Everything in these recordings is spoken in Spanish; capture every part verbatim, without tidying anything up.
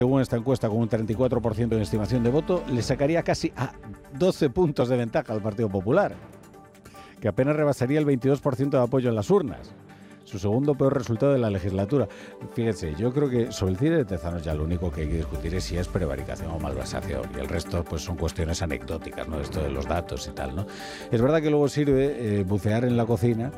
según esta encuesta, con un treinta y cuatro por ciento de estimación de voto, le sacaría casi a doce puntos de ventaja al Partido Popular, que apenas rebasaría el veintidós por ciento de apoyo en las urnas. Su segundo peor resultado de la legislatura. Fíjense, yo creo que sobre el C I E de Tezanos ya lo único que hay que discutir es si es prevaricación o malversación, y el resto pues son cuestiones anecdóticas, ¿no? Esto de los datos y tal, ¿no? Es verdad que luego sirve eh, bucear en la cocina,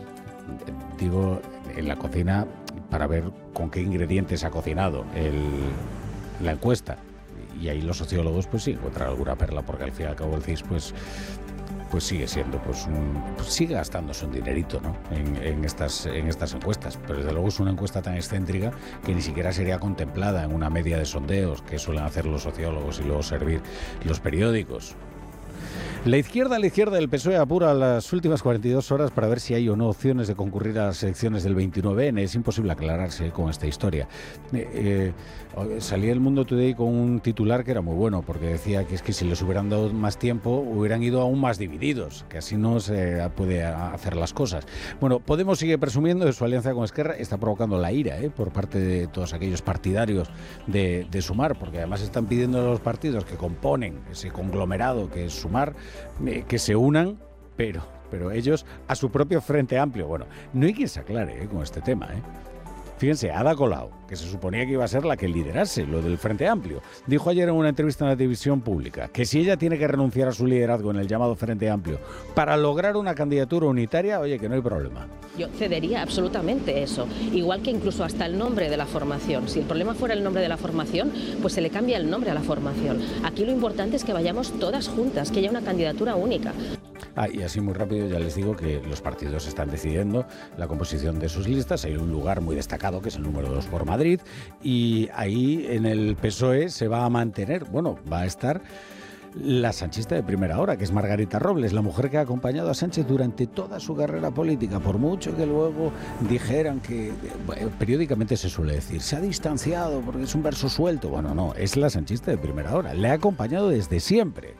digo, en la cocina para ver con qué ingredientes ha cocinado el, la encuesta, y ahí los sociólogos pues sí encuentran alguna perla, porque al fin y al cabo el C I S pues pues sigue siendo, pues, un, pues sigue gastándose un dinerito, ¿no? en, en, estas, en estas encuestas, pero desde luego es una encuesta tan excéntrica que ni siquiera sería contemplada en una media de sondeos que suelen hacer los sociólogos y luego servir los periódicos. La izquierda, la izquierda del P S O E apura las últimas cuarenta y dos horas para ver si hay o no opciones de concurrir a las elecciones del veintinueve ene. Es imposible aclararse con esta historia. Eh, eh, salía el Mundo Today con un titular que era muy bueno, porque decía que es que si les hubieran dado más tiempo hubieran ido aún más divididos, que así no se puede hacer las cosas. Bueno, Podemos sigue presumiendo de su alianza con Esquerra, está provocando la ira eh, por parte de todos aquellos partidarios de, de Sumar, porque además están pidiendo a los partidos que componen ese conglomerado que es Sumar, que se unan, pero, pero ellos a su propio Frente Amplio. Bueno, no hay quien se aclare eh, con este tema. ¿eh? Fíjense, Ada Colau, que se suponía que iba a ser la que liderase lo del Frente Amplio, dijo ayer en una entrevista en la televisión pública que si ella tiene que renunciar a su liderazgo en el llamado Frente Amplio para lograr una candidatura unitaria, oye, que no hay problema. Yo cedería absolutamente eso, igual que incluso hasta el nombre de la formación. Si el problema fuera el nombre de la formación, pues se le cambia el nombre a la formación. Aquí lo importante es que vayamos todas juntas, que haya una candidatura única. Ah, y así muy rápido ya les digo que los partidos están decidiendo la composición de sus listas. Hay un lugar muy destacado que es el número dos por Madrid, y ahí en el P S O E se va a mantener, bueno, va a estar la sanchista de primera hora, que es Margarita Robles, la mujer que ha acompañado a Sánchez durante toda su carrera política, por mucho que luego dijeran que, bueno, periódicamente se suele decir, se ha distanciado porque es un verso suelto. Bueno, no, es la sanchista de primera hora, le ha acompañado desde siempre.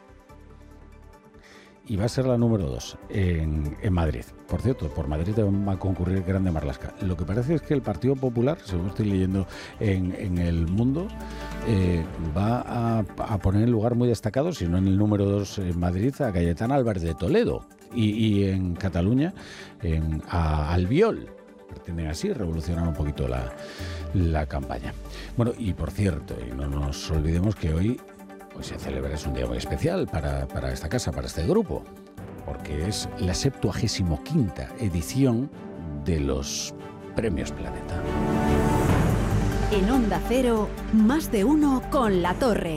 Y va a ser la número dos en, en Madrid. Por cierto, por Madrid va a concurrir Grande Marlaska. Lo que parece es que el Partido Popular, según estoy leyendo en, en El Mundo, eh, va a, a poner en lugar muy destacado, si no en el número dos en Madrid, a Cayetana Álvarez de Toledo. Y, y en Cataluña, en, a Albiol. Pretenden así revolucionar un poquito la, la campaña. Bueno, y por cierto, y no nos olvidemos que hoy pues se celebra, es un día muy especial para, para esta casa, para este grupo, porque es la septuagésimo quinta edición de los Premios Planeta. En Onda Cero, más de uno con La Torre.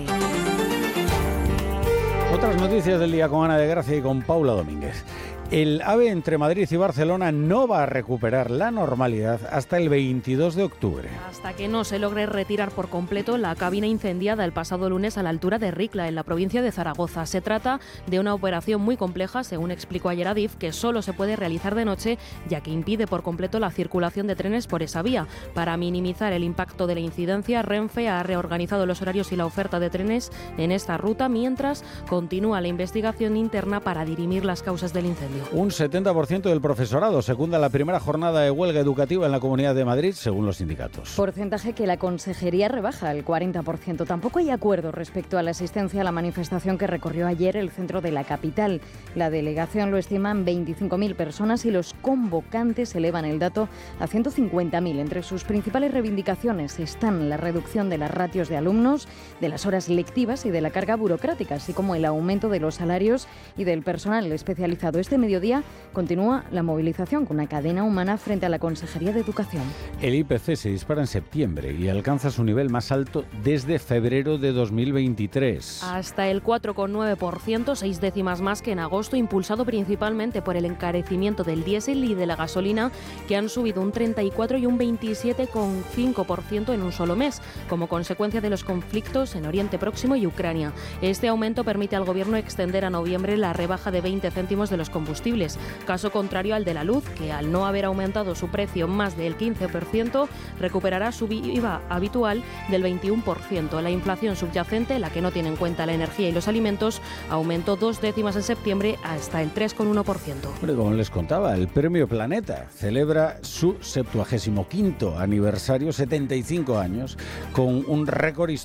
Otras noticias del día con Ana de Gracia y con Paula Domínguez. El AVE entre Madrid y Barcelona no va a recuperar la normalidad hasta el veintidós de octubre. Hasta que no se logre retirar por completo la cabina incendiada el pasado lunes a la altura de Ricla, en la provincia de Zaragoza. Se trata de una operación muy compleja, según explicó ayer Adif, que solo se puede realizar de noche, ya que impide por completo la circulación de trenes por esa vía. Para minimizar el impacto de la incidencia, Renfe ha reorganizado los horarios y la oferta de trenes en esta ruta, mientras continúa la investigación interna para dirimir las causas del incendio. Un setenta por ciento del profesorado secunda la primera jornada de huelga educativa en la Comunidad de Madrid, según los sindicatos. Porcentaje que la Consejería rebaja al cuarenta por ciento. Tampoco hay acuerdo respecto a la asistencia a la manifestación que recorrió ayer el centro de la capital. La delegación lo estima en veinticinco mil personas y los convocantes elevan el dato a ciento cincuenta mil. Entre sus principales reivindicaciones están la reducción de las ratios de alumnos, de las horas lectivas y de la carga burocrática, así como el aumento de los salarios y del personal especializado. Este mediodía continúa la movilización con una cadena humana frente a la Consejería de Educación. El I P C se dispara en septiembre y alcanza su nivel más alto desde febrero de dos mil veintitrés. Hasta el cuatro coma nueve por ciento, seis décimas más que en agosto, impulsado principalmente por el encarecimiento del diésel y de la gasolina, que han subido un treinta y cuatro y un veintisiete coma cinco por ciento en un solo mes, como consecuencia de los conflictos en Oriente Próximo y Ucrania. Este aumento permite al Gobierno extender a noviembre la rebaja de veinte céntimos de los combustibles, caso contrario al de la luz, que al no haber aumentado su precio más del quince por ciento, recuperará su I V A habitual del veintiuno por ciento. La inflación subyacente, la que no tiene en cuenta la energía y los alimentos, aumentó dos décimas en septiembre hasta el tres coma uno por ciento. Bueno, como les contaba, el Premio Planeta celebra su septuagésimo quinto aniversario, setenta y cinco años, con un récord histórico